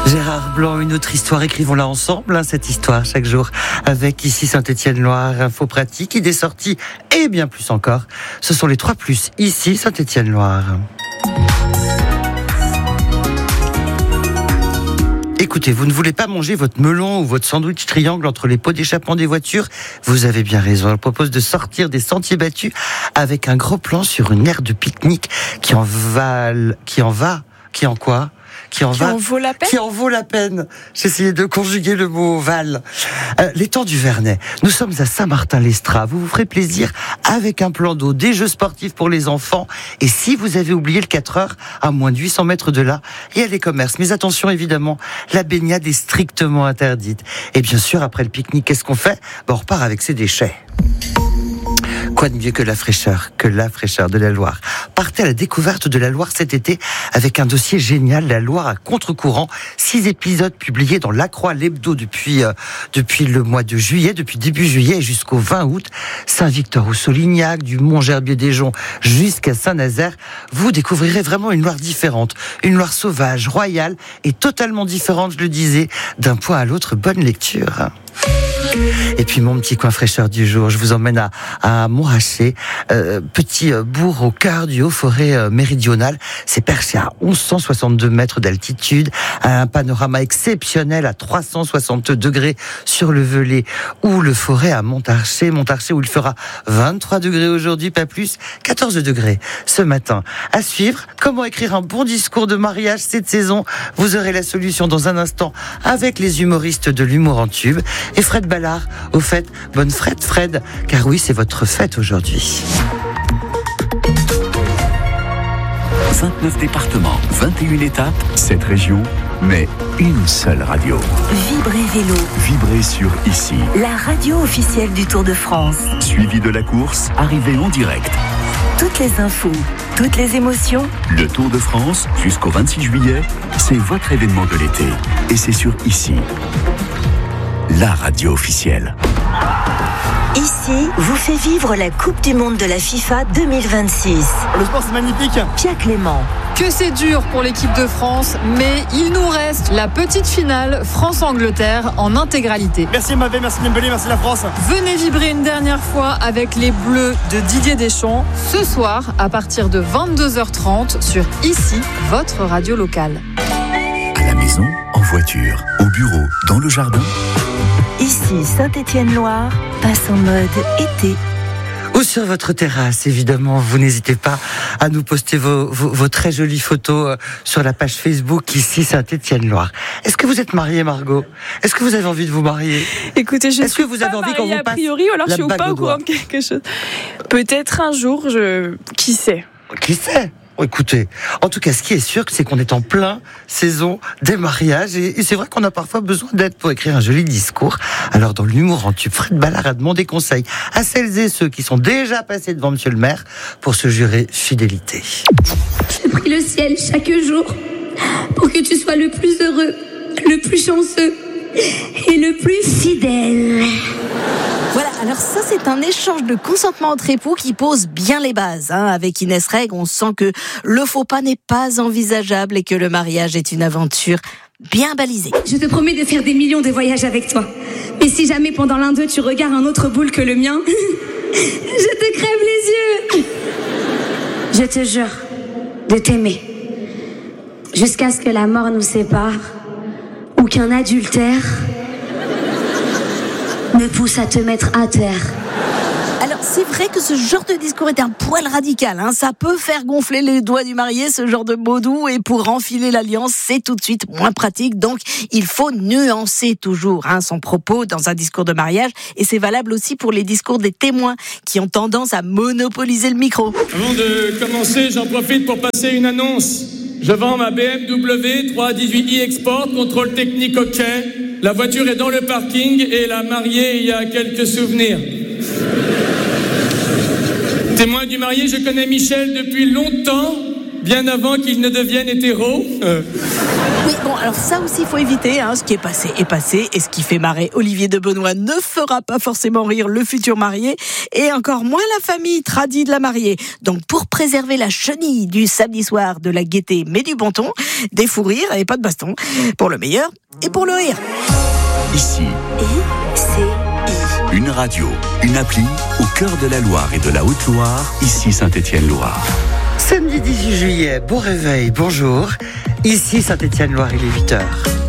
Gérard Blanc, une autre histoire, écrivons-la ensemble, cette histoire, chaque jour, avec ici Saint-Étienne-Loire, Info Pratique, idées sorties et bien plus encore. Ce sont les 3+, ici Saint-Étienne-Loire. Écoutez, vous ne voulez pas manger votre melon ou votre sandwich triangle entre les pots d'échappement des voitures? Vous avez bien raison. Elle propose de sortir des sentiers battus avec un gros plan sur une aire de pique-nique qui en vaut la peine. J'essayais de conjuguer le mot Val. L'étang du Vernet. Nous sommes à Saint-Martin-l'Estrat. Vous vous ferez plaisir avec un plan d'eau, des jeux sportifs pour les enfants. Et si vous avez oublié le 4 heures, à moins de 800 mètres de là, il y a les commerces. Mais attention, évidemment, la baignade est strictement interdite. Et bien sûr, après le pique-nique, qu'est-ce qu'on fait? On repart avec ses déchets. Quoi de mieux que la fraîcheur de la Loire. Partez à la découverte de la Loire cet été avec un dossier génial, la Loire à contre-courant. 6 épisodes publiés dans La Croix, l'hebdo depuis le mois de juillet, depuis début juillet jusqu'au 20 août. Saint-Victor-au-Solignac, du Mont-Gerbier-des-Joncs jusqu'à Saint-Nazaire. Vous découvrirez vraiment une Loire différente. Une Loire sauvage, royale et totalement différente, je le disais, d'un point à l'autre. Bonne lecture. Et puis mon petit coin fraîcheur du jour, je vous emmène à Montrachet, petit bourg au cœur du Haut-Forêt méridional. C'est perché à 1162 mètres d'altitude, un panorama exceptionnel à 360 degrés sur le Velay ou le Forêt à Montarché où il fera 23 degrés aujourd'hui, pas plus, 14 degrés ce matin. À suivre, comment écrire un bon discours de mariage cette saison. Vous aurez la solution dans un instant avec les humoristes de l'humour en tube. Et Fred Ballard, au fait, bonne fête Fred, car oui, c'est votre fête aujourd'hui. 29 départements, 21 étapes, 7 régions, mais une seule radio. Vibrez Vélo. Vibrez sur Ici. La radio officielle du Tour de France. Suivi de la course, arrivée en direct. Toutes les infos, toutes les émotions. Le Tour de France, jusqu'au 26 juillet, c'est votre événement de l'été. Et c'est sur Ici. La radio officielle. Ici vous fait vivre la Coupe du Monde de la FIFA 2026. Le sport, c'est magnifique. Pierre Clément. Que c'est dur pour l'équipe de France, mais il nous reste la petite finale France-Angleterre en intégralité. Merci Mavé, merci Dembélé, merci la France. Venez vibrer une dernière fois avec les Bleus de Didier Deschamps, ce soir à partir de 22h30 sur Ici, votre radio locale. À la maison, en voiture, au bureau, dans le jardin. Ici Saint-Étienne-Loire passe en mode été. Ou sur votre terrasse, évidemment. Vous n'hésitez pas à nous poster vos très jolies photos sur la page Facebook ici Saint-Étienne-Loire. Est-ce que vous êtes mariée, Margot? Est-ce que vous avez envie de vous marier? Écoutez, je Est-ce suis que vous pas avez envie mariée qu'on vous a passe priori, ou alors je la suis bague pas au au courant doigt? de quelque chose. Peut-être un jour, qui sait? Qui sait? Écoutez, en tout cas, ce qui est sûr, c'est qu'on est en plein saison des mariages et c'est vrai qu'on a parfois besoin d'aide pour écrire un joli discours. Alors, dans l'humour en tube, Fred Ballard a demandé conseil à celles et ceux qui sont déjà passés devant Monsieur le maire pour se jurer fidélité. Je prie le ciel chaque jour pour que tu sois le plus heureux, le plus chanceux et le plus fidèle. Voilà, alors ça c'est un échange de consentement entre époux qui pose bien les bases. Avec Inès Reg, on sent que le faux pas n'est pas envisageable et que le mariage est une aventure bien balisée. Je te promets de faire des millions de voyages avec toi. Mais si jamais pendant l'un d'eux tu regardes un autre boule que le mien, je te crève les yeux. Je te jure de t'aimer jusqu'à ce que la mort nous sépare ou qu'un adultère me pousse à te mettre à terre. Alors c'est vrai que ce genre de discours est un poil radical. Ça peut faire gonfler les doigts du marié, ce genre de mots doux. Et pour enfiler l'alliance, c'est tout de suite moins pratique. Donc il faut nuancer toujours son propos dans un discours de mariage. Et c'est valable aussi pour les discours des témoins qui ont tendance à monopoliser le micro. Avant de commencer, j'en profite pour passer une annonce. Je vends ma BMW 318i Export, contrôle technique OK. La voiture est dans le parking et la mariée y a quelques souvenirs. Témoin du marié, je connais Michel depuis longtemps. bien avant qu'ils ne deviennent hétéros. Oui, bon, alors ça aussi, il faut éviter. Ce qui est passé est passé. Et ce qui fait marrer Olivier de Benoît ne fera pas forcément rire le futur marié. Et encore moins la famille tradie de la mariée. Donc, pour préserver la chenille du samedi soir, de la gaieté, mais du bon ton, des fous rires et pas de baston. Pour le meilleur et pour le rire. Ici, une radio, une appli au cœur de la Loire et de la Haute-Loire, ici Saint-Étienne-Loire. Samedi 18 juillet, bon réveil, bonjour. Ici Saint-Étienne-Loire, il est 8h.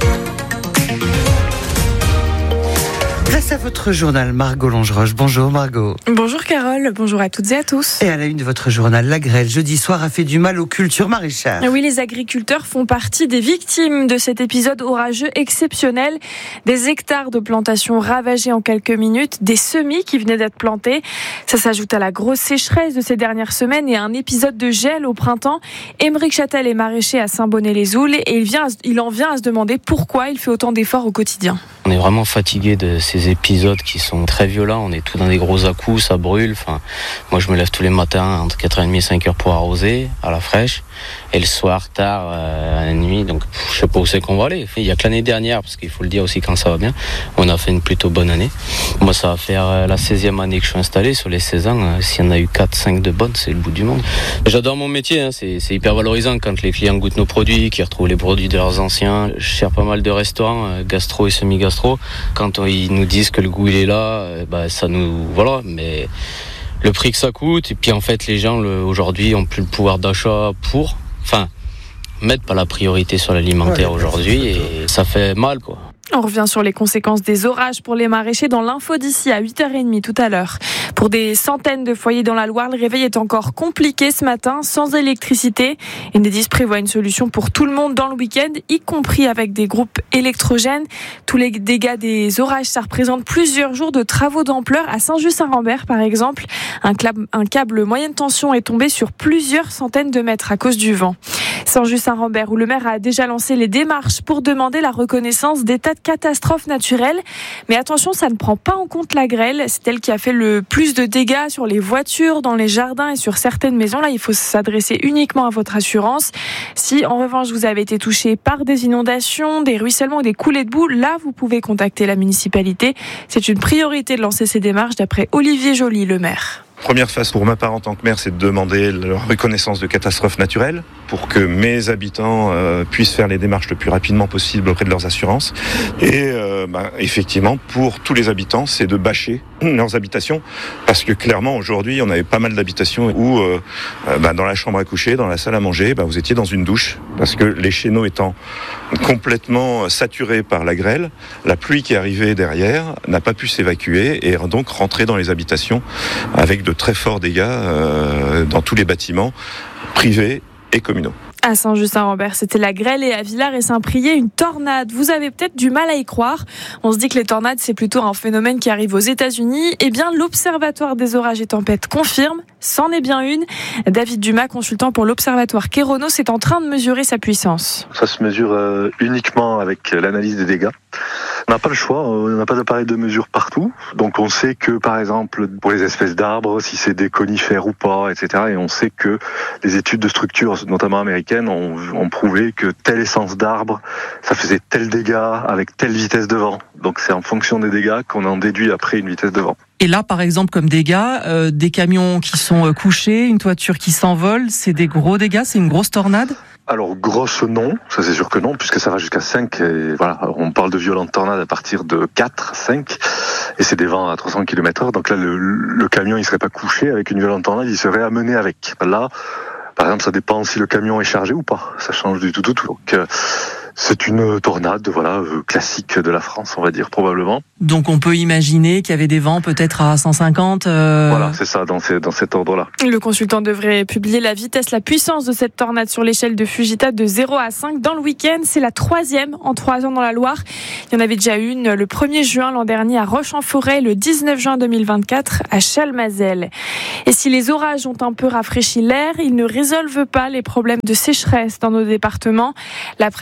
Place à votre journal, Margot Longeroche. Bonjour Margot. Bonjour Carole, bonjour à toutes et à tous. Et à la une de votre journal, la grêle jeudi soir a fait du mal aux cultures maraîchères. Oui, les agriculteurs font partie des victimes de cet épisode orageux exceptionnel. Des hectares de plantations ravagés en quelques minutes, des semis qui venaient d'être plantés. Ça s'ajoute à la grosse sécheresse de ces dernières semaines et à un épisode de gel au printemps. Aymeric Châtel est maraîcher à Saint-Bonnet-les-Oules et il en vient à se demander pourquoi il fait autant d'efforts au quotidien. On est vraiment fatigué de ces épisodes qui sont très violents. On est tout dans des gros à-coups, ça brûle. Enfin, moi, je me lève tous les matins entre 4h30 et 5h pour arroser à la fraîche. Et le soir, tard, à la nuit. Donc, je sais pas où c'est qu'on va aller. Il y a que l'année dernière, parce qu'il faut le dire aussi quand ça va bien, on a fait une plutôt bonne année. Moi, ça va faire la 16e année que je suis installé. Sur les 16 ans, s'il y en a eu 4-5 de bonnes, c'est le bout du monde. J'adore mon métier. C'est hyper valorisant quand les clients goûtent nos produits, qu'ils retrouvent les produits de leurs anciens. Je sers pas mal de restaurants, gastro et semi-gastro. Quand ils nous disent que le goût il est là, ça nous voilà. Mais le prix que ça coûte, et puis en fait les gens aujourd'hui ont plus le pouvoir d'achat pour, mettre pas la priorité sur l'alimentaire aujourd'hui et ça fait mal quoi. On revient sur les conséquences des orages pour les maraîchers dans l'info d'ici à 8h30 tout à l'heure. Pour des centaines de foyers dans la Loire, le réveil est encore compliqué ce matin, sans électricité. Enedis prévoit une solution pour tout le monde dans le week-end, y compris avec des groupes électrogènes. Tous les dégâts des orages, ça représente plusieurs jours de travaux d'ampleur. À Saint-Just-Saint-Rambert, par exemple, un câble moyenne tension est tombé sur plusieurs centaines de mètres à cause du vent. Saint-Just-Saint-Rambert, où le maire a déjà lancé les démarches pour demander la reconnaissance d'état de catastrophe naturelle. Mais attention, ça ne prend pas en compte la grêle. C'est elle qui a fait le plus de dégâts sur les voitures, dans les jardins et sur certaines maisons. Là, il faut s'adresser uniquement à votre assurance. Si, en revanche, vous avez été touché par des inondations, des ruissellements ou des coulées de boue, là, vous pouvez contacter la municipalité. C'est une priorité de lancer ces démarches, d'après Olivier Joly, le maire. Première phase pour ma part en tant que maire, c'est de demander la reconnaissance de catastrophe naturelle pour que mes habitants puissent faire les démarches le plus rapidement possible auprès de leurs assurances. Et effectivement, pour tous les habitants, c'est de bâcher leurs habitations parce que clairement, aujourd'hui, on avait pas mal d'habitations où dans la chambre à coucher, dans la salle à manger, vous étiez dans une douche parce que les chéneaux étant complètement saturés par la grêle, la pluie qui arrivait derrière n'a pas pu s'évacuer et donc rentrer dans les habitations avec de très forts dégâts dans tous les bâtiments privés et communaux. À Saint-Just-Saint-Rambert, c'était la grêle et à Villars et Saint-Priest, une tornade. Vous avez peut-être du mal à y croire. On se dit que les tornades, c'est plutôt un phénomène qui arrive aux États-Unis. Eh bien, l'Observatoire des orages et tempêtes confirme, c'en est bien une. David Dumas, consultant pour l'Observatoire Kéronos, est en train de mesurer sa puissance. Ça se mesure uniquement avec l'analyse des dégâts. On n'a pas le choix, on n'a pas d'appareil de mesure partout. Donc on sait que, par exemple, pour les espèces d'arbres, si c'est des conifères ou pas, etc. Et on sait que les études de structure, notamment américaines, ont prouvé que telle essence d'arbre, ça faisait tel dégât avec telle vitesse de vent. Donc c'est en fonction des dégâts qu'on en déduit après une vitesse de vent. Et là, par exemple, comme dégâts, des camions qui sont couchés, une toiture qui s'envole, c'est des gros dégâts, c'est une grosse tornade ? Alors, grosse non, ça c'est sûr que non, puisque ça va jusqu'à 5, et voilà, on parle de violentes tornades à partir de 4, 5, et c'est des vents à 300 km/h, donc là, le camion, il serait pas couché avec une violente tornade, il serait amené avec. Là, par exemple, ça dépend si le camion est chargé ou pas, ça change du tout. Donc, c'est une tornade, classique de la France, on va dire, probablement. Donc on peut imaginer qu'il y avait des vents peut-être à 150 Voilà, c'est ça, dans cet ordre-là. Le consultant devrait publier la vitesse, la puissance de cette tornade sur l'échelle de Fujita de 0 à 5 dans le week-end. C'est la 3e en 3 ans dans la Loire. Il y en avait déjà une le 1er juin l'an dernier à Roche-en-Forêt, le 19 juin 2024 à Chalmazel. Et si les orages ont un peu rafraîchi l'air, ils ne résolvent pas les problèmes de sécheresse dans nos départements. La préfecture de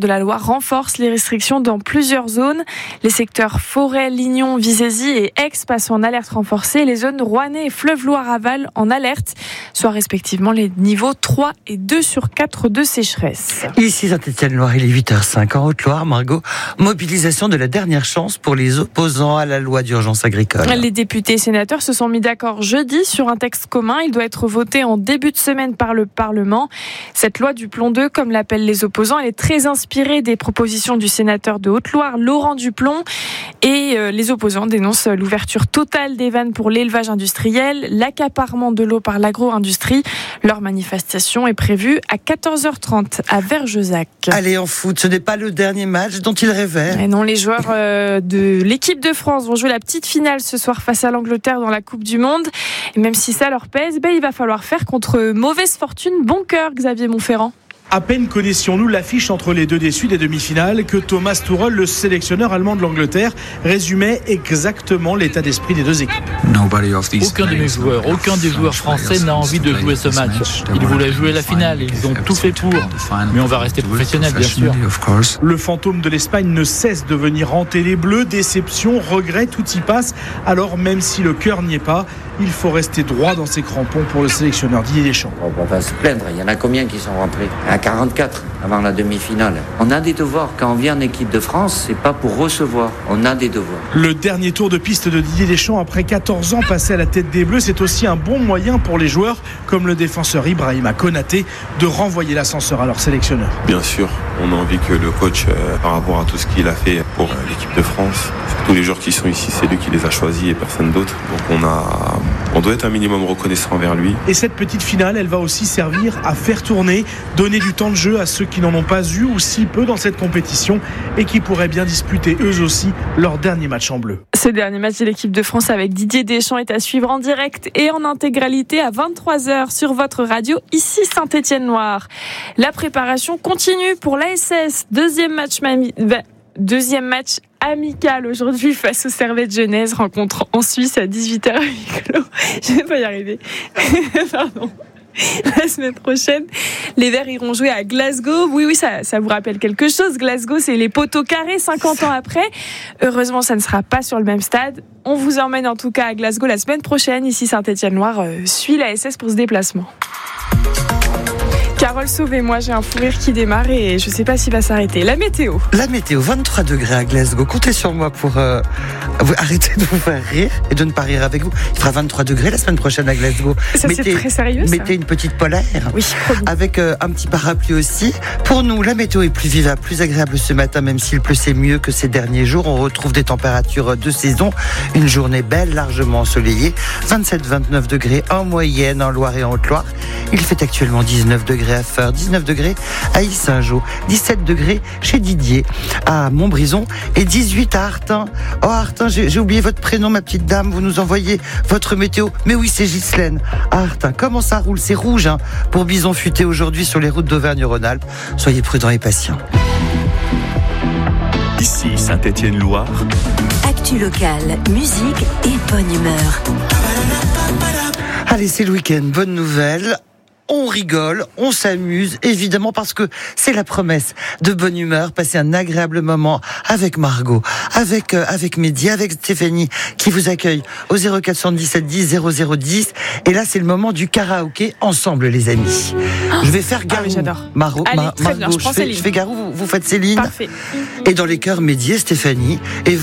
de la Loire renforce les restrictions dans plusieurs zones. Les secteurs Forêt, Lignon, Visézy et Aix passent en alerte renforcée. Les zones Rouennais et Fleuve-Loire-Aval en alerte, soit respectivement les niveaux 3 et 2 sur 4 de sécheresse. Ici Saint-Étienne-Loire, il est 8h05. En Haute-Loire, Margot, mobilisation de la dernière chance pour les opposants à la loi d'urgence agricole. Les députés et sénateurs se sont mis d'accord jeudi sur un texte commun. Il doit être voté en début de semaine par le Parlement. Cette loi du plomb 2, comme l'appellent les opposants, elle est très inspirée des propositions du sénateur de Haute-Loire, Laurent Duplomb. Et les opposants dénoncent l'ouverture totale des vannes pour l'élevage industriel, l'accaparement de l'eau par l'agro-industrie. Leur manifestation est prévue à 14h30 à Vergezac. Allez, en foot, ce n'est pas le dernier match dont ils rêvaient. Et non, les joueurs de l'équipe de France vont jouer la petite finale ce soir face à l'Angleterre dans la Coupe du Monde. Et même si ça leur pèse, il va falloir faire contre mauvaise fortune bon cœur, Xavier Montferrand. À peine connaissions-nous l'affiche entre les deux déçus des demi-finales que Thomas Tuchel, le sélectionneur allemand de l'Angleterre, résumait exactement l'état d'esprit des deux équipes. Aucun de mes joueurs, aucun des joueurs français n'a envie de jouer ce match. Ils voulaient jouer la finale et ils ont tout fait pour. Mais on va rester professionnels, bien sûr. Le fantôme de l'Espagne ne cesse de venir hanter les Bleus. Déception, regret, tout y passe. Alors même si le cœur n'y est pas, il faut rester droit dans ses crampons pour le sélectionneur Didier Deschamps. On va se plaindre, il y en a combien qui sont rentrés ? À 44 avant la demi-finale. On a des devoirs. Quand on vient en équipe de France, c'est pas pour recevoir. On a des devoirs. Le dernier tour de piste de Didier Deschamps après 14 ans passé à la tête des Bleus, c'est aussi un bon moyen pour les joueurs, comme le défenseur Ibrahima Konaté, de renvoyer l'ascenseur à leur sélectionneur. Bien sûr, on a envie que le coach, par rapport à tout ce qu'il a fait pour l'équipe de France, tous les joueurs qui sont ici, c'est lui qui les a choisis et personne d'autre. Donc on doit être un minimum reconnaissant envers lui. Et cette petite finale, elle va aussi servir à faire tourner, donner du temps de jeu à ceux qui n'en ont pas eu ou si peu dans cette compétition et qui pourraient bien disputer eux aussi leur dernier match en bleu. Ce dernier match de l'équipe de France avec Didier Deschamps est à suivre en direct et en intégralité à 23h sur votre radio, ici Saint-Étienne-Loire. La préparation continue pour l'ASS. Deuxième match amical aujourd'hui face au Servette Genèse, rencontre en Suisse à 18h à huis clos. Je vais pas y arriver. Pardon. La semaine prochaine, les Verts iront jouer à Glasgow. Oui, ça vous rappelle quelque chose. Glasgow, c'est les poteaux carrés 50 ans après. Heureusement, ça ne sera pas sur le même stade. On vous emmène en tout cas à Glasgow la semaine prochaine. Ici, Saint-Étienne-Loire suit la SS pour ce déplacement. Carole, sauvez-moi, j'ai un fou rire qui démarre et je ne sais pas s'il va s'arrêter. La météo, 23 degrés à Glasgow. Comptez sur moi pour arrêter de vous faire rire et de ne pas rire avec vous. Il fera 23 degrés la semaine prochaine à Glasgow. Ça, c'est très sérieux, ça. Mettez une petite polaire. Oui, avec un petit parapluie aussi. Pour nous, la météo est plus vivable, plus agréable ce matin, même s'il pleut, c'est mieux que ces derniers jours. On retrouve des températures de saison. Une journée belle, largement ensoleillée. 27-29 degrés en moyenne en Loire et en Haute-Loire. Il fait actuellement 19 degrés à Feur, 19 degrés à Yssingeaux, 17 degrés chez Didier à Montbrison et 18 à Artin. Oh Artin, j'ai oublié votre prénom, ma petite dame, vous nous envoyez votre météo. Mais oui, c'est Ghislaine à Artin. Comment ça roule? C'est rouge pour Bison Futé aujourd'hui sur les routes d'Auvergne-Rhône-Alpes. Soyez prudents et patients. Ici Saint-Étienne-Loire. Actu locale, musique et bonne humeur. Allez, c'est le week-end, bonne nouvelle. On rigole, on s'amuse, évidemment, parce que c'est la promesse de bonne humeur, passer un agréable moment avec Margot, avec Mehdi, avec Stéphanie, qui vous accueille au 0417 10 0010. Et là, c'est le moment du karaoké ensemble, les amis. Je vais faire Garou. J'adore. Margot, Allez, très bien, je je fais Garou, vous faites Céline. Parfait. Et dans les chœurs, Mehdi et Stéphanie. Et